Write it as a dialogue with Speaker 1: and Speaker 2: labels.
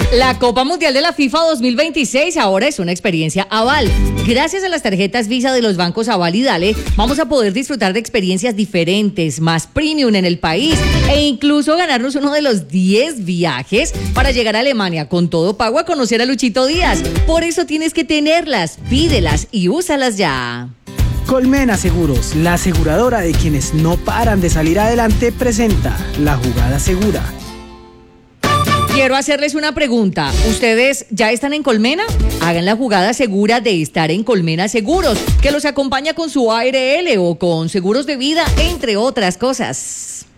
Speaker 1: La Copa Mundial de la FIFA 2026 ahora es una experiencia Aval. Gracias a las tarjetas Visa de los bancos Aval y Dale, vamos a poder disfrutar de experiencias diferentes, más premium en el país e incluso ganarnos uno de los 10 viajes para llegar a Alemania con todo pago a conocer a Luchito Díaz. Por eso tienes que tenerlas, pídelas y úsalas ya.
Speaker 2: Colmena Seguros, la aseguradora de quienes no paran de salir adelante, presenta La Jugada Segura.
Speaker 1: Quiero hacerles una pregunta. ¿Ustedes ya están en Colmena? Hagan la jugada segura de estar en Colmena Seguros, que los acompaña con su ARL o con seguros de vida, entre otras cosas.